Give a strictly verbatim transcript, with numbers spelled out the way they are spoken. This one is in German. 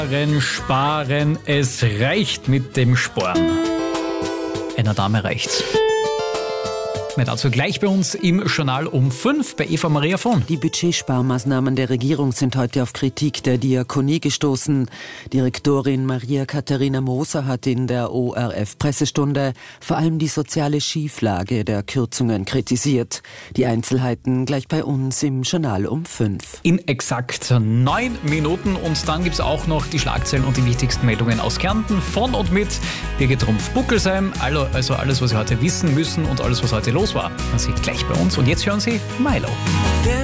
Sparen, sparen, es reicht mit dem Sparen. Einer Dame reicht's. Mehr dazu gleich bei uns im Journal um fünf bei Eva Maria von. Die Budgetsparmaßnahmen der Regierung sind heute auf Kritik der Diakonie gestoßen. Direktorin Maria Katharina Moser hat in der O R F-Pressestunde vor allem die soziale Schieflage der Kürzungen kritisiert. Die Einzelheiten gleich bei uns im Journal um fünf. In exakt neun Minuten und dann gibt's auch noch die Schlagzeilen und die wichtigsten Meldungen aus Kärnten von und mit Birgit Rumpf-Buckelsheim. Also alles, was Sie heute wissen müssen und alles, was heute los war, das sieht gleich bei uns. Und jetzt hören Sie Milo.